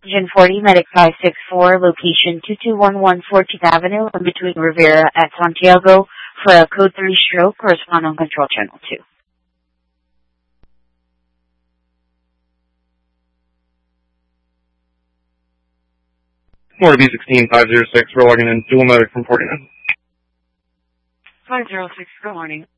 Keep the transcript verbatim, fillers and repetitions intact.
Gen forty Medic five six four, location two two one one fourteenth Avenue, in between Rivera at Santiago, for a code three stroke, correspond on control channel two. Florida B sixteen five zero six, we're logging in dual medic from forty-nine. five zero six, good morning.